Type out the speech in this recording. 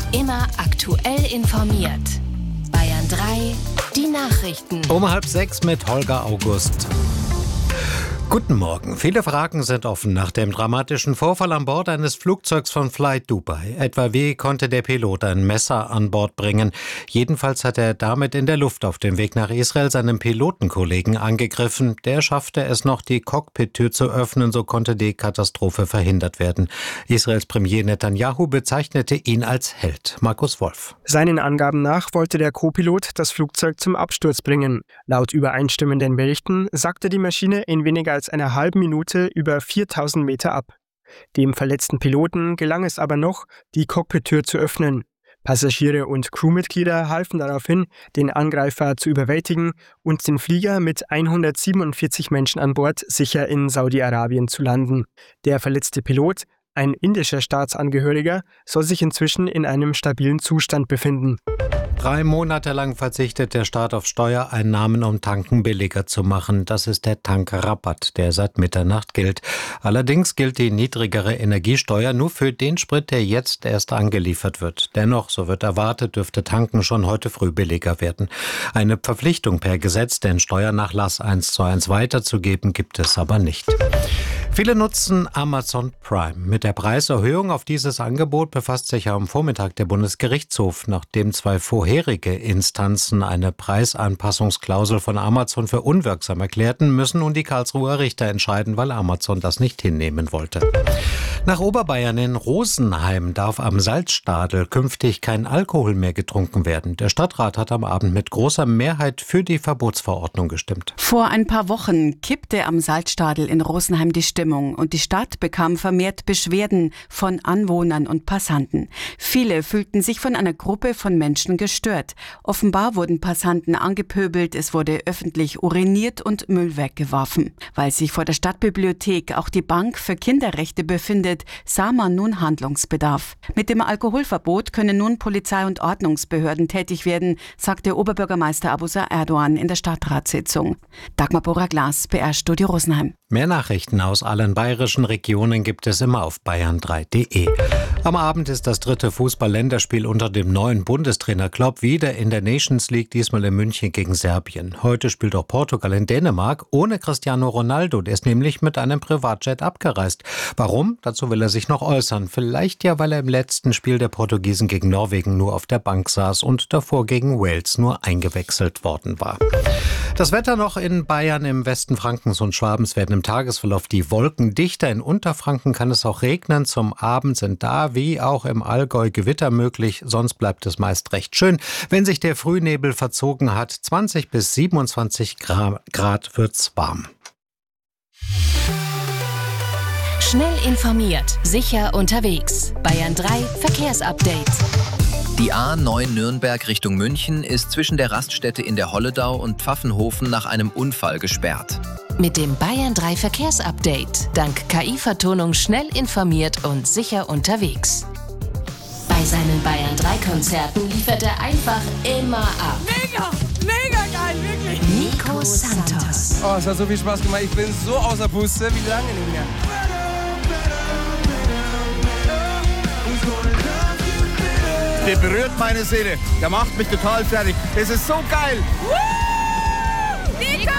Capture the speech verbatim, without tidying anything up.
Immer aktuell informiert. Bayern drei, die Nachrichten. Um halb sechs mit Holger August. Guten Morgen. Viele Fragen sind offen nach dem dramatischen Vorfall an Bord eines Flugzeugs von Flight Dubai. Etwa wie konnte der Pilot ein Messer an Bord bringen? Jedenfalls hat er damit in der Luft auf dem Weg nach Israel seinen Pilotenkollegen angegriffen. Der schaffte es noch, die Cockpit-Tür zu öffnen, so konnte die Katastrophe verhindert werden. Israels Premier Netanyahu bezeichnete ihn als Held. Markus Wolf. Seinen Angaben nach wollte der Co-Pilot das Flugzeug zum Absturz bringen. Laut übereinstimmenden Berichten sackte die Maschine in weniger als einer halben Minute über viertausend Meter ab. Dem verletzten Piloten gelang es aber noch, die Cockpit-Tür zu öffnen. Passagiere und Crewmitglieder halfen daraufhin, den Angreifer zu überwältigen und den Flieger mit hundertsiebenundvierzig Menschen an Bord sicher in Saudi-Arabien zu landen. Der verletzte Pilot, ein indischer Staatsangehöriger, soll sich inzwischen in einem stabilen Zustand befinden. Drei Monate lang verzichtet der Staat auf Steuereinnahmen, um Tanken billiger zu machen. Das ist der Tankrabatt, der seit Mitternacht gilt. Allerdings gilt die niedrigere Energiesteuer nur für den Sprit, der jetzt erst angeliefert wird. Dennoch, so wird erwartet, dürfte Tanken schon heute früh billiger werden. Eine Verpflichtung per Gesetz, den Steuernachlass eins zu eins weiterzugeben, gibt es aber nicht. Viele nutzen Amazon Prime. Mit der Preiserhöhung auf dieses Angebot befasst sich am Vormittag der Bundesgerichtshof, nachdem zwei vorherige Instanzen eine Preisanpassungsklausel von Amazon für unwirksam erklärten, müssen nun die Karlsruher Richter entscheiden, weil Amazon das nicht hinnehmen wollte. Nach Oberbayern in Rosenheim darf am Salzstadel künftig kein Alkohol mehr getrunken werden. Der Stadtrat hat am Abend mit großer Mehrheit für die Verbotsverordnung gestimmt. Vor ein paar Wochen kippte am Salzstadel in Rosenheim die Stimmung und die Stadt bekam vermehrt Beschwerden von Anwohnern und Passanten. Viele fühlten sich von einer Gruppe von Menschen gestört. Offenbar wurden Passanten angepöbelt, es wurde öffentlich uriniert und Müll weggeworfen. Weil sich vor der Stadtbibliothek auch die Bank für Kinderrechte befindet, sah man nun Handlungsbedarf. Mit dem Alkoholverbot können nun Polizei und Ordnungsbehörden tätig werden, sagte Oberbürgermeister Abusa Erdogan in der Stadtratssitzung. Dagmar Bora-Glas, B R-Studio Rosenheim. Mehr Nachrichten aus allen bayerischen Regionen gibt es immer auf bayern drei punkt de. Am Abend ist das dritte Fußball-Länderspiel unter dem neuen Bundestrainer Klopp wieder in der Nations League, diesmal in München gegen Serbien. Heute spielt auch Portugal in Dänemark ohne Cristiano Ronaldo. Der ist nämlich mit einem Privatjet abgereist. Warum? Dazu will er sich noch äußern. Vielleicht ja, weil er im letzten Spiel der Portugiesen gegen Norwegen nur auf der Bank saß und davor gegen Wales nur eingewechselt worden war. Das Wetter noch in Bayern, im Westen Frankens und Schwabens werden im Tagesverlauf die Wolken dichter. In Unterfranken kann es auch regnen. Zum Abend sind da wie auch im Allgäu Gewitter möglich. Sonst bleibt es meist recht schön. Wenn sich der Frühnebel verzogen hat, zwanzig bis siebenundzwanzig Grad wird's warm. Schnell informiert, sicher unterwegs. Bayern drei Verkehrsupdate. Die A neun Nürnberg Richtung München ist zwischen der Raststätte in der Holledau und Pfaffenhofen nach einem Unfall gesperrt. Mit dem Bayern drei Verkehrsupdate. Dank K I-Vertonung schnell informiert und sicher unterwegs. Bei seinen Bayern drei Konzerten liefert er einfach immer ab. Mega, mega geil, wirklich. Nico Santos. Oh, es hat so viel Spaß gemacht. Ich bin so außer Puste wie lange nicht mehr. Der berührt meine Seele. Der macht mich total fertig. Das ist so geil. Nico!